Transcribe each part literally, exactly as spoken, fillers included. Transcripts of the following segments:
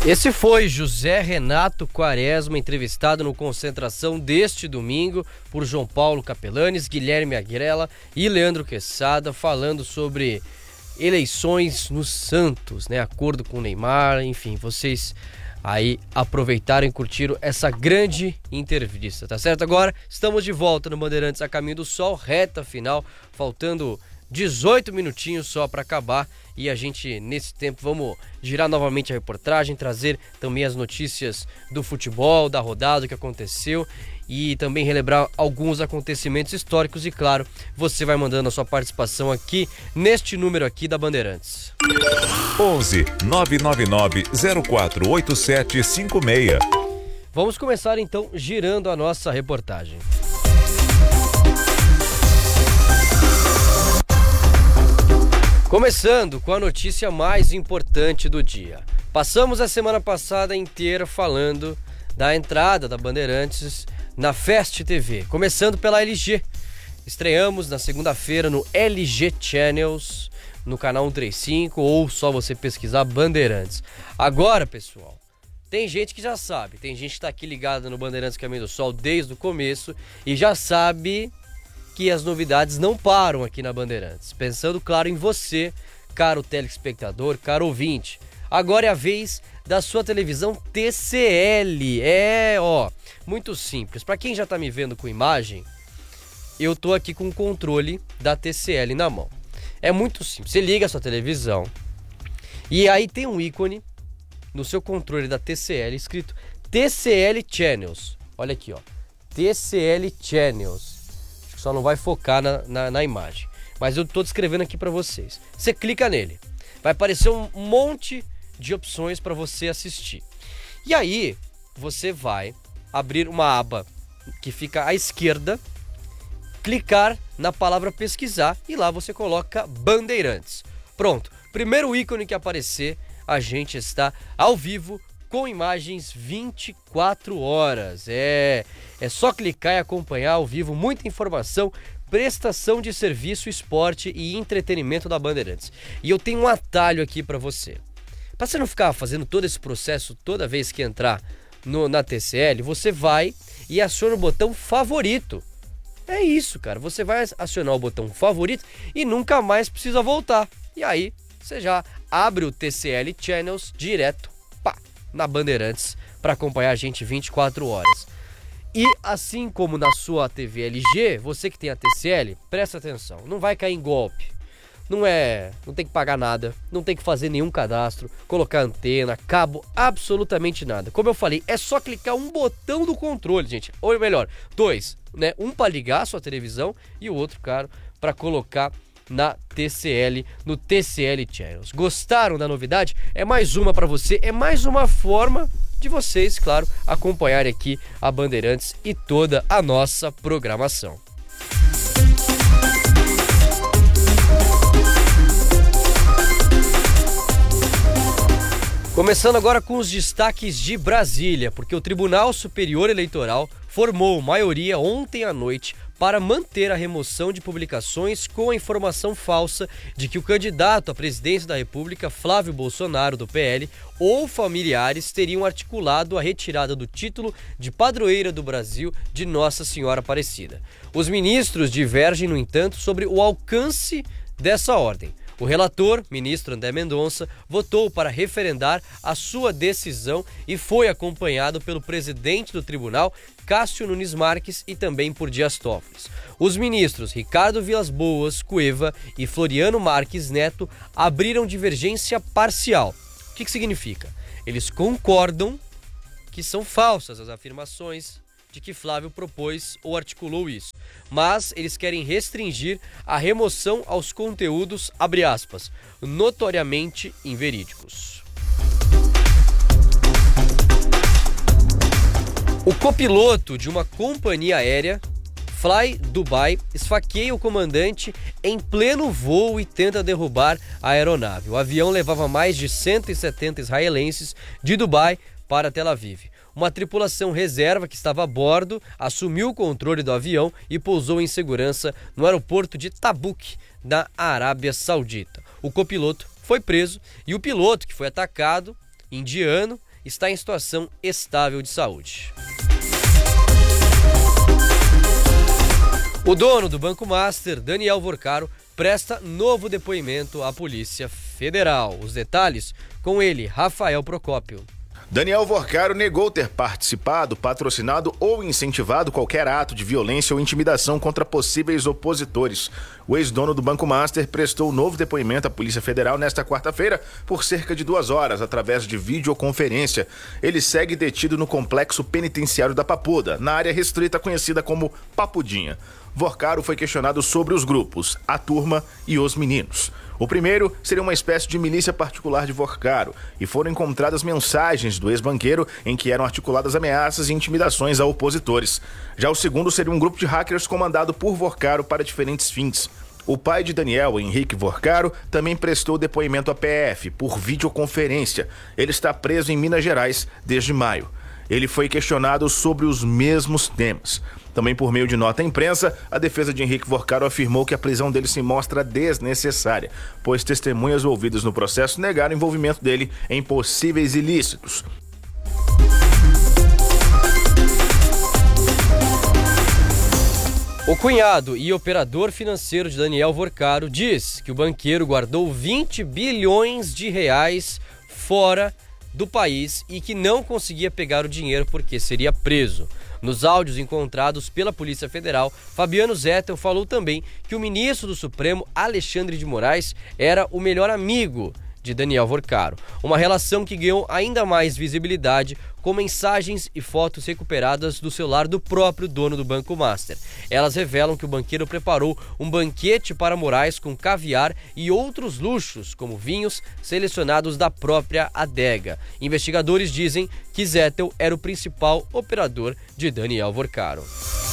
Esse foi José Renato Quaresma, entrevistado no Concentração deste domingo por João Paulo Capelanes, Guilherme Agrela e Leandro Quesada, falando sobre eleições no Santos, né? Acordo com o Neymar, enfim, vocês aí aproveitaram e curtiram essa grande entrevista, tá certo? Agora estamos de volta no Bandeirantes a Caminho do Sol, reta final, faltando dezoito minutinhos só para acabar, e a gente nesse tempo vamos girar novamente a reportagem, trazer também as notícias do futebol, da rodada, o que aconteceu, e também relembrar alguns acontecimentos históricos. E claro, você vai mandando a sua participação aqui neste número aqui da Bandeirantes. onze nove nove nove zero quatro oito sete cinco seis. Vamos começar então girando a nossa reportagem. Começando com a notícia mais importante do dia. Passamos a semana passada inteira falando da entrada da Bandeirantes na Fast T V, começando pela L G. Estreamos na segunda-feira no L G Channels, no canal cento e trinta e cinco, ou só você pesquisar Bandeirantes. Agora, pessoal, tem gente que já sabe, tem gente que está aqui ligada no Bandeirantes Caminho do Sol desde o começo e já sabe que as novidades não param aqui na Bandeirantes. Pensando, claro, em você, caro telespectador, caro ouvinte. Agora é a vez da sua televisão T C L. É, ó, muito simples. Para quem já tá me vendo com imagem, eu tô aqui com o controle da T C L na mão. É muito simples. Você liga a sua televisão e aí tem um ícone no seu controle da T C L escrito T C L Channels. Olha aqui, ó. T C L Channels. Só não vai focar na, na, na imagem, mas eu tô descrevendo aqui para vocês. Você clica nele, vai aparecer um monte de opções para você assistir. E aí você vai abrir uma aba que fica à esquerda, clicar na palavra pesquisar e lá você coloca Bandeirantes. Pronto, primeiro ícone que aparecer, a gente está ao vivo com imagens vinte e quatro horas. É, é só clicar e acompanhar ao vivo muita informação, prestação de serviço, esporte e entretenimento da Bandeirantes. E eu tenho um atalho aqui para você. Para você não ficar fazendo todo esse processo toda vez que entrar no, na T C L, você vai e aciona o botão favorito. É isso, cara. Você vai acionar o botão favorito e nunca mais precisa voltar. E aí você já abre o T C L Channels direto na Bandeirantes para acompanhar a gente vinte e quatro horas. E assim como na sua T V L G, você que tem a T C L, presta atenção, não vai cair em golpe. Não é, não tem que pagar nada, não tem que fazer nenhum cadastro, colocar antena, cabo, absolutamente nada. Como eu falei, é só clicar um botão do controle, gente. Ou melhor, dois, né? Um para ligar a sua televisão e o outro, cara, para colocar na T C L, no T C L Channels. Gostaram da novidade? É mais uma para você, é mais uma forma de vocês, claro, acompanharem aqui a Bandeirantes e toda a nossa programação. Começando agora com os destaques de Brasília, porque o Tribunal Superior Eleitoral formou maioria ontem à noite para manter a remoção de publicações com a informação falsa de que o candidato à presidência da República, Flávio Bolsonaro, do P L, ou familiares teriam articulado a retirada do título de padroeira do Brasil de Nossa Senhora Aparecida. Os ministros divergem, no entanto, sobre o alcance dessa ordem. O relator, ministro André Mendonça, votou para referendar a sua decisão e foi acompanhado pelo presidente do tribunal, Cássio Nunes Marques, e também por Dias Toffoli. Os ministros Ricardo Vilas Boas Cueva e Floriano Marques Neto abriram divergência parcial. O que que significa? Eles concordam que são falsas as afirmações de que Flávio propôs ou articulou isso, mas eles querem restringir a remoção aos conteúdos, abre aspas, notoriamente inverídicos. O copiloto de uma companhia aérea, Fly Dubai, esfaqueia o comandante em pleno voo e tenta derrubar a aeronave. O avião levava mais de cento e setenta israelenses de Dubai para Tel Aviv. Uma tripulação reserva que estava a bordo assumiu o controle do avião e pousou em segurança no aeroporto de Tabuk, na Arábia Saudita. O copiloto foi preso e o piloto, que foi atacado, indiano, está em situação estável de saúde. O dono do Banco Master, Daniel Vorcaro, presta novo depoimento à Polícia Federal. Os detalhes com ele, Rafael Procópio. Daniel Vorcaro negou ter participado, patrocinado ou incentivado qualquer ato de violência ou intimidação contra possíveis opositores. O ex-dono do Banco Master prestou novo depoimento à Polícia Federal nesta quarta-feira por cerca de duas horas, através de videoconferência. Ele segue detido no complexo penitenciário da Papuda, na área restrita conhecida como Papudinha. Vorcaro foi questionado sobre os grupos, a turma e os meninos. O primeiro seria uma espécie de milícia particular de Vorcaro, e foram encontradas mensagens do ex-banqueiro em que eram articuladas ameaças e intimidações a opositores. Já o segundo seria um grupo de hackers comandado por Vorcaro para diferentes fins. O pai de Daniel, Henrique Vorcaro, também prestou depoimento à P F por videoconferência. Ele está preso em Minas Gerais desde maio. Ele foi questionado sobre os mesmos temas. Também por meio de nota à imprensa, a defesa de Henrique Vorcaro afirmou que a prisão dele se mostra desnecessária, pois testemunhas ouvidas no processo negaram o envolvimento dele em possíveis ilícitos. O cunhado e operador financeiro de Daniel Vorcaro diz que o banqueiro guardou vinte bilhões de reais fora do país e que não conseguia pegar o dinheiro porque seria preso. Nos áudios encontrados pela Polícia Federal, Fabiano Zettel falou também que o ministro do Supremo, Alexandre de Moraes, era o melhor amigo de Daniel Vorcaro. Uma relação que ganhou ainda mais visibilidade com mensagens e fotos recuperadas do celular do próprio dono do Banco Master. Elas revelam que o banqueiro preparou um banquete para Moraes com caviar e outros luxos, como vinhos selecionados da própria adega. Investigadores dizem que Zettel era o principal operador de Daniel Vorcaro.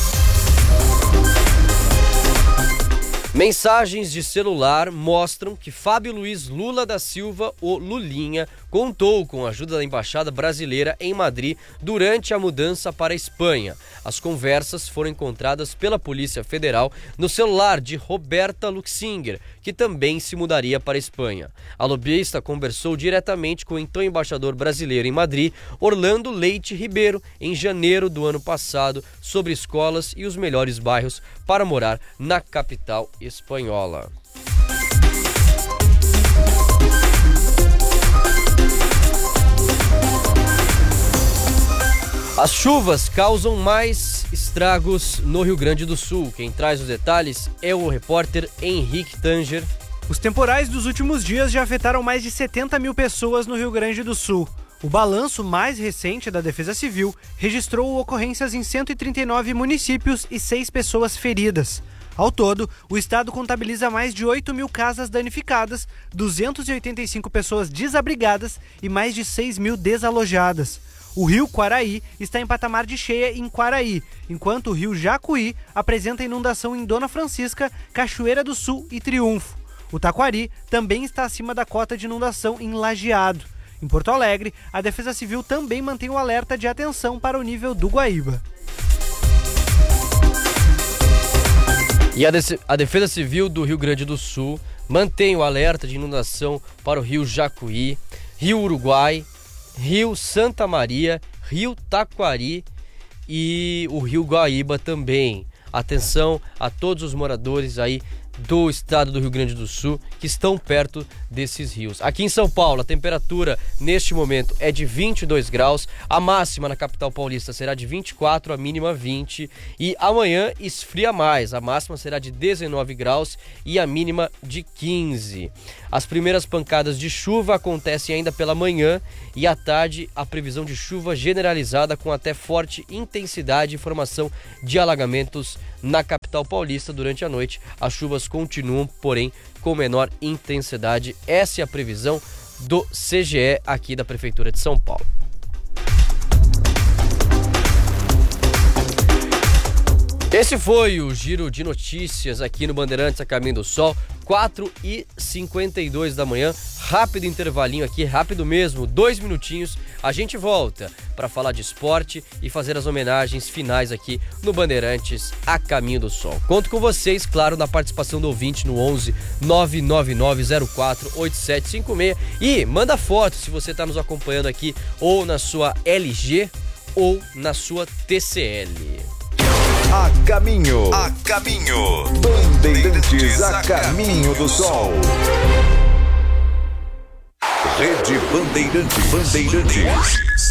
Mensagens de celular mostram que Fábio Luiz Lula da Silva, o Lulinha, contou com a ajuda da Embaixada Brasileira em Madrid durante a mudança para a Espanha. As conversas foram encontradas pela Polícia Federal no celular de Roberta Luxinger, que também se mudaria para a Espanha. A lobista conversou diretamente com o então embaixador brasileiro em Madrid, Orlando Leite Ribeiro, em janeiro do ano passado, sobre escolas e os melhores bairros para morar na capital espanhola. As chuvas causam mais estragos no Rio Grande do Sul. Quem traz os detalhes é o repórter Henrique Tanger. Os temporais dos últimos dias já afetaram mais de setenta mil pessoas no Rio Grande do Sul. O balanço mais recente da Defesa Civil registrou ocorrências em cento e trinta e nove municípios e seis pessoas feridas. Ao todo, o estado contabiliza mais de oito mil casas danificadas, duzentas e oitenta e cinco pessoas desabrigadas e mais de seis mil desalojadas. O rio Quaraí está em patamar de cheia em Quaraí, enquanto o rio Jacuí apresenta inundação em Dona Francisca, Cachoeira do Sul e Triunfo. O Taquari também está acima da cota de inundação em Lajeado. Em Porto Alegre, a Defesa Civil também mantém o alerta de atenção para o nível do Guaíba. E a, de- a Defesa Civil do Rio Grande do Sul mantém o alerta de inundação para o rio Jacuí, rio Uruguai, rio Santa Maria, rio Taquari e o rio Guaíba também. Atenção a todos os moradores aí do estado do Rio Grande do Sul que estão perto desses rios. Aqui em São Paulo, a temperatura neste momento é de vinte e dois graus, a máxima na capital paulista será de vinte e quatro, a mínima vinte, e amanhã esfria mais, a máxima será de dezenove graus e a mínima de quinze. As primeiras pancadas de chuva acontecem ainda pela manhã e à tarde a previsão de chuva generalizada com até forte intensidade e formação de alagamentos na capital paulista durante a noite. As chuvas continuam, porém, com menor intensidade. Essa é a previsão do C G E aqui da Prefeitura de São Paulo. Esse foi o Giro de Notícias aqui no Bandeirantes a Caminho do Sol, quatro e cinquenta e dois da manhã. rápido intervalinho aqui, rápido mesmo, dois minutinhos. A gente volta para falar de esporte e fazer as homenagens finais aqui no Bandeirantes A Caminho do Sol. Conto com vocês, claro, na participação do ouvinte no onze nove nove nove zero quatro oito sete cinco seis e manda foto se você está nos acompanhando aqui ou na sua L G ou na sua T C L. A caminho, a caminho, Bandeirantes a caminho do sol. Rede Bandeirantes, Bandeirantes.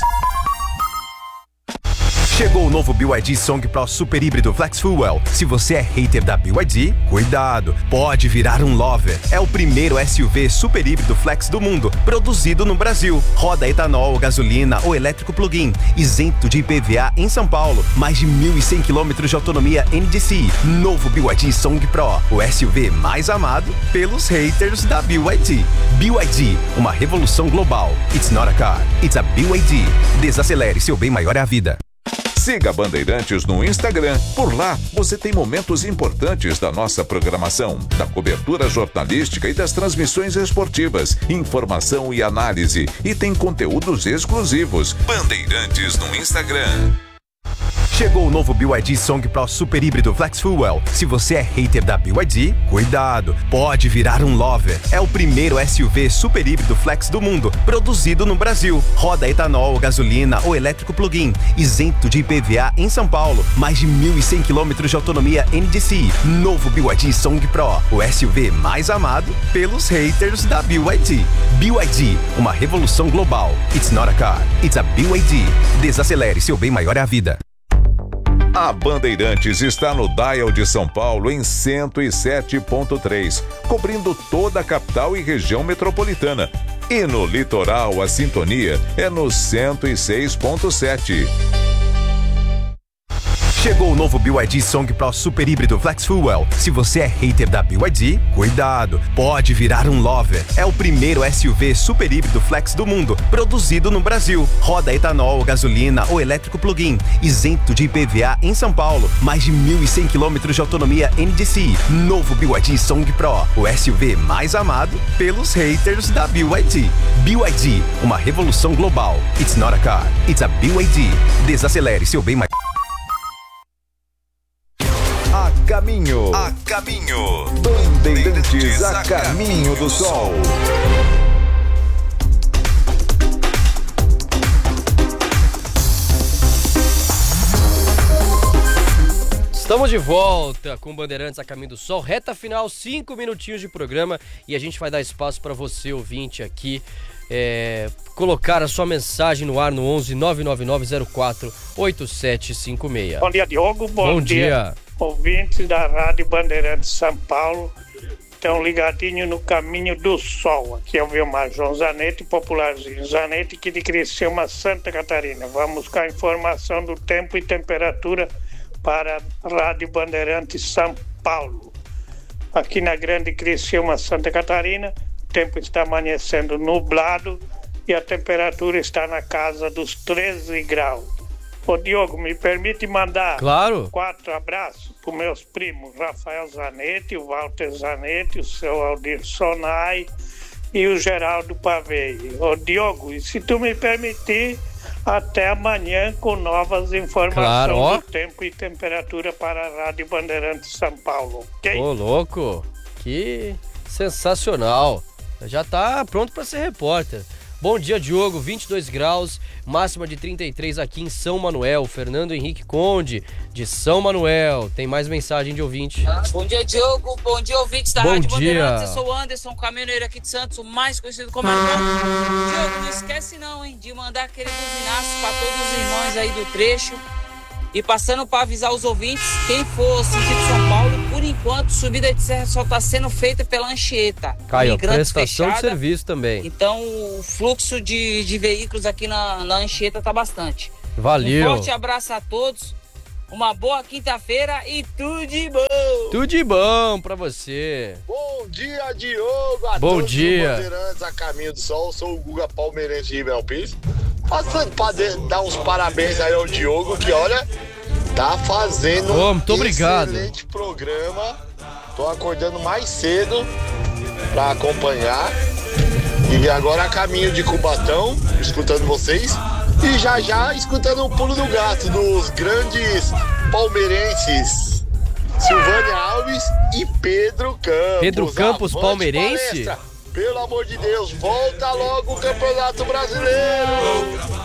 Chegou o novo B Y D Song Pro Super Híbrido Flex Fuel. Se você é hater da B Y D, cuidado, pode virar um lover. É o primeiro S U V super híbrido flex do mundo, produzido no Brasil. Roda etanol, gasolina ou elétrico plug-in, isento de I P V A em São Paulo. Mais de mil e cem quilômetros de autonomia N D C I. Novo B Y D Song Pro, o S U V mais amado pelos haters da B Y D. B Y D, uma revolução global. It's not a car, it's a B Y D. Desacelere, seu bem maior é a vida. Siga Bandeirantes no Instagram. Por lá, você tem momentos importantes da nossa programação, da cobertura jornalística e das transmissões esportivas, informação e análise. E tem conteúdos exclusivos. Bandeirantes no Instagram. Chegou o novo B Y D Song Pro Super Híbrido Flex Fuel. Se você é hater da B Y D, cuidado, pode virar um lover. É o primeiro S U V super híbrido flex do mundo, produzido no Brasil. Roda etanol, gasolina ou elétrico plug-in, isento de I P V A em São Paulo. Mais de mil e cem quilômetros de autonomia N D C I. Novo B Y D Song Pro, o S U V mais amado pelos haters da B Y D. B Y D, uma revolução global. It's not a car, it's a B Y D. Desacelere, seu bem maior é a vida. A Bandeirantes está no Dial de São Paulo em cento e sete ponto três, cobrindo toda a capital e região metropolitana. E no litoral, a sintonia é no cento e seis ponto sete. Chegou o novo B Y D Song Pro Super Híbrido Flex Fuel. Se você é hater da B Y D, cuidado, pode virar um lover. É o primeiro S U V super híbrido flex do mundo, produzido no Brasil. Roda etanol, gasolina ou elétrico plug-in, isento de I P V A em São Paulo. Mais de mil e cem quilômetros de autonomia N D C I. Novo B Y D Song Pro, o S U V mais amado pelos haters da B Y D. B Y D, uma revolução global. It's not a car, it's a B Y D. Desacelere, seu bem maior. A caminho, a caminho, Bandeirantes a caminho do sol. Estamos de volta com Bandeirantes a Caminho do Sol, reta final, cinco minutinhos de programa e a gente vai dar espaço para você, ouvinte, aqui, é, colocar a sua mensagem no ar no onze nove nove nove zero quatro oito sete cinco seis. Bom dia, Diogo. Bom, Bom dia. dia, ouvintes da Rádio Bandeirantes São Paulo. Estão ligadinhos no Caminho do Sol. Aqui é o Vilmar João Zanetti, popularzinho Zanetti, aqui de Criciúma, Santa Catarina. Vamos com a informação do tempo e temperatura para a Rádio Bandeirantes São Paulo. Aqui na Grande Criciúma, Santa Catarina, o tempo está amanhecendo nublado e a temperatura está na casa dos treze graus. Ô Diogo, me permite mandar Claro. quatro abraços para os meus primos Rafael Zanetti, o Walter Zanetti, o seu Aldir Sonai e o Geraldo Pavei. Ô Diogo, e se tu me permitir, até amanhã com novas informações Claro, ó. do tempo e temperatura para a Rádio Bandeirantes São Paulo, ok? Ô, louco, que sensacional. Já tá pronto para ser repórter. Bom dia, Diogo, vinte e dois graus, máxima de trinta e três aqui em São Manuel. Fernando Henrique Conde, de São Manuel. Tem mais mensagem de ouvinte. Bom dia, Diogo. Bom dia, ouvintes da Bom Rádio dia. Bandeirantes. Eu sou o Anderson, caminhoneiro aqui de Santos, o mais conhecido como irmão. Diogo, não esquece não, hein, de mandar aquele buzinaço para todos os irmãos aí do trecho. E passando para avisar os ouvintes, quem for sentido São Paulo, por enquanto, subida de serra só está sendo feita pela Anchieta. Caio, Imigrante prestação fechada. de serviço também. Então, o fluxo de, de veículos aqui na, na Anchieta tá bastante. Valeu. Um forte abraço a todos, uma boa quinta-feira e tudo de bom! Tudo de bom pra você. Bom dia, Diogo! A Bom todos dia. os Bandeirantes a Caminho do Sol, sou o Guga Palmeirense de Ribeirão Pires. Passando para dar uns parabéns aí ao Diogo, que olha, tá fazendo Ô, muito um obrigado. excelente programa. Tô acordando mais cedo para acompanhar. E agora a caminho de Cubatão, escutando vocês. E já já escutando o pulo do gato dos grandes palmeirenses Silvânia Alves e Pedro Campos. Pedro Campos, Avante palmeirense? palestra. Pelo amor de Deus, volta logo o Campeonato Brasileiro.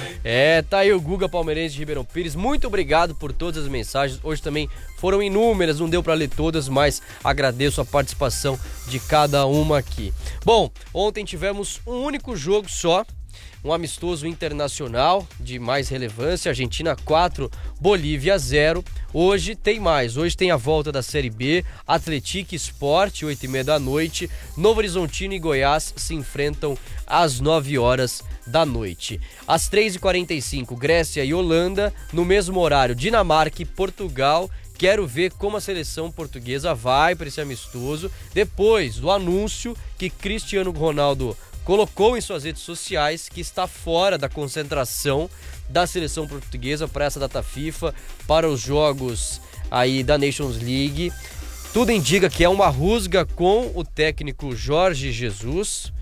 É, tá aí o Guga palmeirense de Ribeirão Pires. Muito obrigado por todas as mensagens. Hoje também foram inúmeras, não deu pra ler todas, mas agradeço a participação de cada uma aqui. Bom, ontem tivemos um único jogo só, um amistoso internacional de mais relevância, Argentina quatro, Bolívia zero. Hoje tem mais, hoje tem a volta da Série B, Atlético Sport, oito e meia da noite, Novo Horizontino e Goiás se enfrentam às nove horas da noite. Às três e quarenta e cinco, Grécia e Holanda, no mesmo horário, Dinamarca e Portugal. Quero ver como a seleção portuguesa vai para esse amistoso, depois do anúncio que Cristiano Ronaldo colocou em suas redes sociais que está fora da concentração da seleção portuguesa para essa data FIFA, para os jogos aí da Nations League. Tudo indica que é uma rusga com o técnico Jorge Jesus.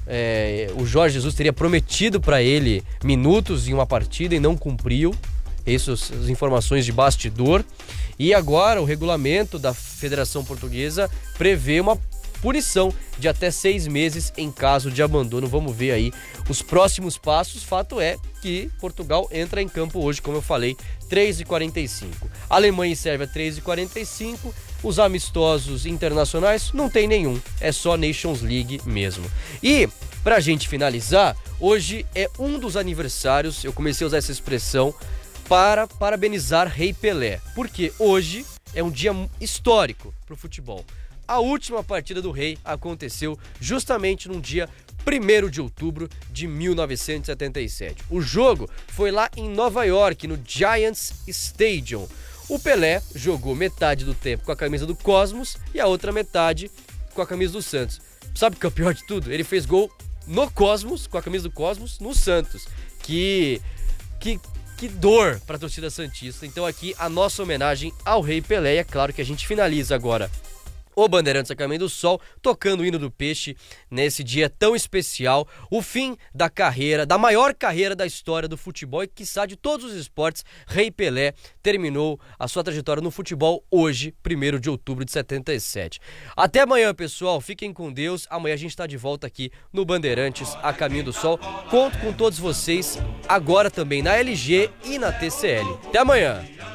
É, o Jorge Jesus teria prometido para ele minutos em uma partida e não cumpriu. Essas as informações de bastidor. E agora o regulamento da Federação Portuguesa prevê uma punição de até seis meses em caso de abandono. Vamos ver aí os próximos passos. Fato é que Portugal entra em campo hoje, como eu falei, três e quarenta e cinco. Alemanha e Sérvia, três e quarenta e cinco. Os amistosos internacionais não tem nenhum, é só Nations League mesmo. E, pra gente finalizar, hoje é um dos aniversários, eu comecei a usar essa expressão, para parabenizar Rei Pelé, porque hoje é um dia histórico pro futebol. A última partida do Rei aconteceu justamente no dia primeiro de outubro de mil novecentos e setenta e sete. O jogo foi lá em Nova York, no Giants Stadium. O Pelé jogou metade do tempo com a camisa do Cosmos e a outra metade com a camisa do Santos. Sabe o que é o pior de tudo? Ele fez gol no Cosmos, com a camisa do Cosmos, no Santos. Que... que Que dor para a torcida santista. Então aqui a nossa homenagem ao Rei Pelé. E é claro que a gente finaliza agora o Bandeirantes a Caminho do Sol, tocando o hino do Peixe nesse dia tão especial, o fim da carreira, da maior carreira da história do futebol e quiçá de todos os esportes. Rei Pelé terminou a sua trajetória no futebol hoje, primeiro de outubro de setenta e sete. Até amanhã, pessoal, fiquem com Deus. Amanhã a gente está de volta aqui no Bandeirantes a Caminho do Sol. Conto com todos vocês agora também na L G e na T C L. Até amanhã!